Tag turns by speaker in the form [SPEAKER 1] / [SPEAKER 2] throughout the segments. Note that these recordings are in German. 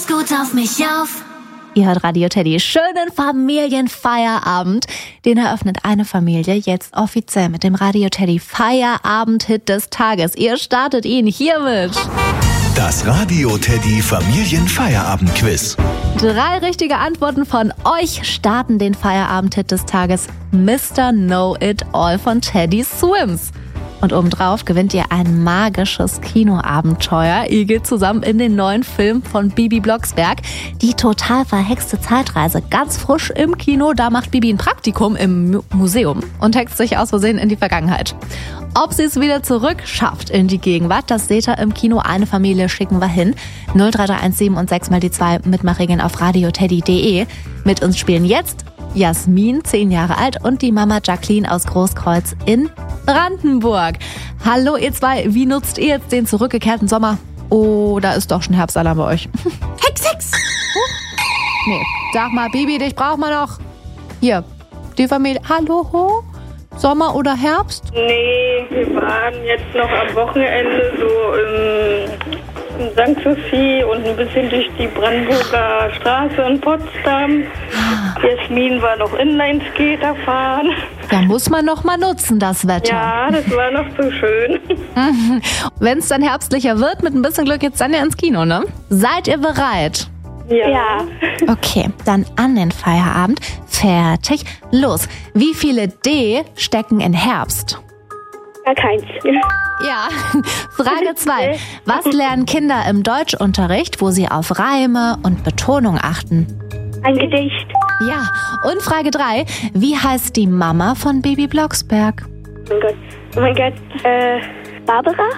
[SPEAKER 1] passt gut auf mich auf.
[SPEAKER 2] Ihr hört Radio Teddy. Schönen Familienfeierabend. Den eröffnet eine Familie jetzt offiziell mit dem Radio Teddy Feierabend-Hit des Tages. Ihr startet ihn hiermit.
[SPEAKER 3] Das Radio Teddy Familienfeierabend-Quiz.
[SPEAKER 2] 3 richtige Antworten von euch starten den Feierabend-Hit des Tages. Mr. Know-It-All von Teddy Swims. Und obendrauf gewinnt ihr ein magisches Kinoabenteuer. Ihr geht zusammen in den neuen Film von Bibi Blocksberg. Die total verhexte Zeitreise. Ganz frisch im Kino. Da macht Bibi ein Praktikum im Museum und hext sich aus Versehen in die Vergangenheit. Ob sie es wieder zurück schafft in die Gegenwart, das seht ihr im Kino. Eine Familie schicken wir hin. 03317 und 6 mal die 2 Mitmachregeln auf radioteddy.de. Mit uns spielen jetzt Jasmin, 10 Jahre alt, und die Mama Jacqueline aus Großkreuz in Brandenburg. Hallo ihr zwei, wie nutzt ihr jetzt den zurückgekehrten Sommer? Oh, da ist doch schon Herbstalarm bei euch.
[SPEAKER 1] Hex!
[SPEAKER 2] Nee, sag mal, Bibi, dich braucht man noch. Hier, die Familie. Hallo, Sommer oder Herbst?
[SPEAKER 4] Nee, wir waren jetzt noch am Wochenende so in St. Sophie und ein bisschen durch die Brandenburger Straße in Potsdam. Jasmin war noch Inlineskater fahren.
[SPEAKER 2] Da muss man noch mal nutzen, das Wetter.
[SPEAKER 4] Ja, das war noch so schön.
[SPEAKER 2] Wenn es dann herbstlicher wird, mit ein bisschen Glück geht's dann ja ins Kino, ne? Seid ihr bereit?
[SPEAKER 4] Ja.
[SPEAKER 2] Okay, dann an den Feierabend. Fertig, los. Wie viele D stecken in Herbst?
[SPEAKER 4] Gar keins.
[SPEAKER 2] Ja, Frage 2. Was lernen Kinder im Deutschunterricht, wo sie auf Reime und Betonung achten?
[SPEAKER 4] Ein Gedicht.
[SPEAKER 2] Ja, und Frage 3. Wie heißt die Mama von Bibi Blocksberg?
[SPEAKER 4] Oh mein Gott. Barbara?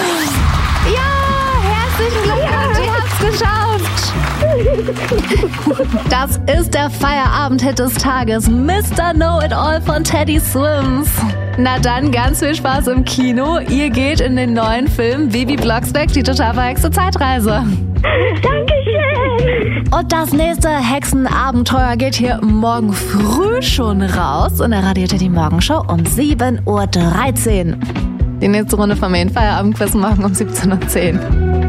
[SPEAKER 2] Ja, herzlichen Glückwunsch, ihr habt's geschafft. Das ist der Feierabend-Hit des Tages, Mr. Know-It-All von Teddy Swims. Na dann, ganz viel Spaß im Kino. Ihr geht in den neuen Film Bibi Blocksberg, die total verhexte Zeitreise.
[SPEAKER 4] Dankeschön.
[SPEAKER 2] Und das nächste Hexenabenteuer geht hier morgen früh schon raus in der Radio Teddy Morgenshow um 7:13 Uhr. Die nächste Runde Familienfeierabend-Quiz morgen um 17:10 Uhr.